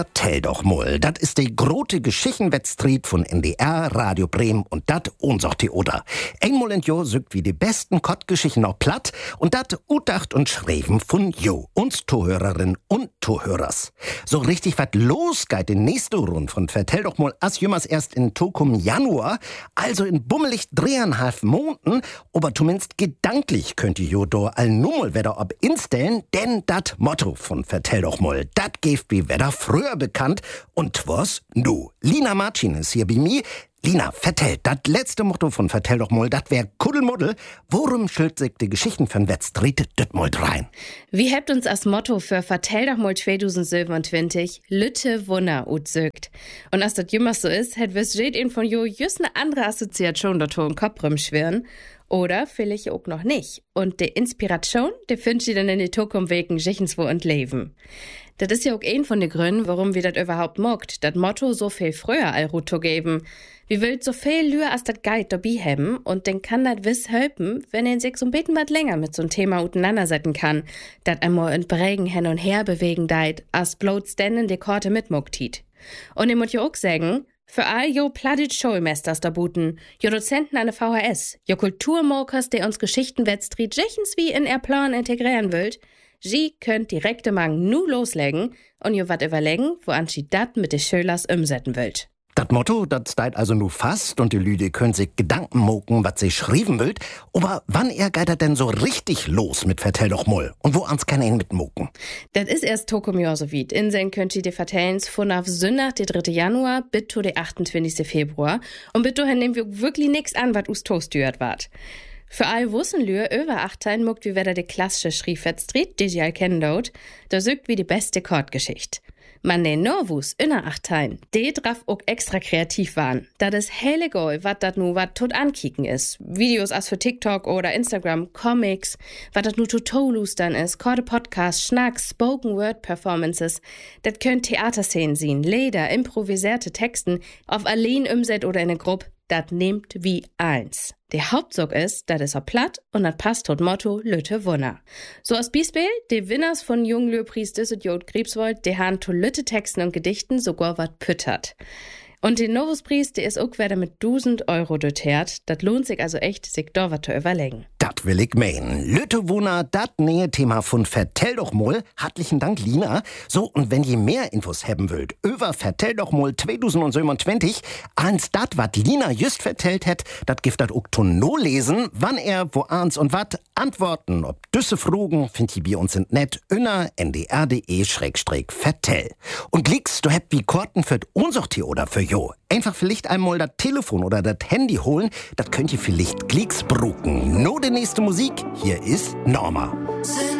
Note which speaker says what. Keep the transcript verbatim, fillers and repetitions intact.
Speaker 1: vertell doch mal. Dat ist die grote Geschichtenwettstreet von N D R, Radio Bremen und dat unser Theater. Einmal in Jo sögt wie die besten Kottgeschichten noch platt und dat udacht und schreiben von Jo, uns Zuhörerinnen und Zuhörers. So richtig wat los geht in nächste Runde von vertell doch mal as jümmers erst in Tokum Januar, also in bummelig dreieinhalb Monaten, aber zumindest gedanklich könnt ihr Jo do all nummel wieder ob instellen, denn dat Motto von vertell doch mal, dat geeft wie wieder früher bekannt und was nu? Lina Martin ist hier bei mir. Lina, vertell, dat letzte Motto von vertell doch mal, dat wär Kuddelmuddel. Worum schildert sich die Geschichten von Wettstreet dit mal rein?
Speaker 2: Wie habt uns als Motto für vertell doch mal zwanzig siebenundzwanzig Lütte Wunder utsögt. Und als das jümmers so ist, hätt wir's jed in von jo just ne andere Assoziation dazu im Kopf rumschwirren. Oder vielleicht auch noch nicht. Und die Inspiration, die findest du dann in die Zukunft wegen Geschichtenswo und Leben. Das ist ja auch ein von den Gründen, warum wir das überhaupt mogt, das Motto so viel früher all Ruto geben. Wir wollt so viel lüher als das Guide dabei haben und den kann das wiss helfen, wenn er sich so ein bisschen was länger mit so einem Thema auseinandersetzen kann, das einmal in Prägen hin und her bewegen deit, als bloß denn in die Korte mitmogt hiet. Und ich muss ja auch sagen, für all jo Plattdeutsch Schulmesters da buten, jo Dozenten an der V H S, jo Kulturmokers, die uns Geschichtenwettstreet jichens wie in er Plan integrieren wollt, sie könnt direkte Mang nu loslegen und jo wat überlegen, woan sie dat mit de Schülers umsetzen wollt.
Speaker 1: Das Motto, das steht also nur fast und die Lüde können sich Gedanken moken, was sie schreiben will. Aber wann er geht das denn so richtig los mit vertell doch mal? Und wo ans kann er ihn mitmoken?
Speaker 2: Das ist erst Tokum Jahr so weit. Inseln könnt ihr die vertellens von auf Sonntag, der dritte Januar, bis zu der achtundzwanzigste Februar. Und bis dahin nehmen wir wirklich nix an, was us toastürt wart. Für all Wussenlühr über achtzehn muckt wie wieder die klassische Schriefwettstreet, die sie all kennen dort, da sögt wie die beste Kortgeschichte. Man den Norwus inner achtein, de drauf auch extra kreativ waren. Dat is hele goal, wat dat nu wat tot ankicken is. Videos as für TikTok oder Instagram, Comics, wat dat nu total dann is, korte Podcasts, Schnacks, Spoken Word Performances. Dat könnt Theaterszenen sehen, Leder, improvisierte Texten, auf allein umset oder in eine Gruppe. Dat nehmt wie eins. Der Hauptzug ist, dat is auch platt und dat passt tot Motto Lütte Wunder. So als Beispiel, die Winners von Junglöhrpreis Düsseldorf Jod Griebswold, die han to Lütte Texten und Gedichten sogar wat püttert. Und den Novuspreis, der ist auch wieder mit tausend Euro dotiert. Das lohnt sich also echt, sich da was zu überlegen.
Speaker 1: Dat will ich meinen. Lütte Wunder, dat nähe Thema von vertell doch mal. Herzlichen Dank, Lina. So, und wenn ihr mehr Infos haben wollt, über vertell doch mal zwanzig siebenundzwanzig, ans dat, wat Lina just vertellt hat, dat gift dat auch to no lesen, wann er, wo ans und wat antworten. Ob düsse Fragen, findet ihr bei uns in net, inner ndr.de schrägstrich vertell. Und liegst, du habt wie Korten für unser oder für Jo. Einfach vielleicht einmal das Telefon oder das Handy holen, das könnt ihr vielleicht Klicks brucken. No, die nächste Musik, hier ist Norma.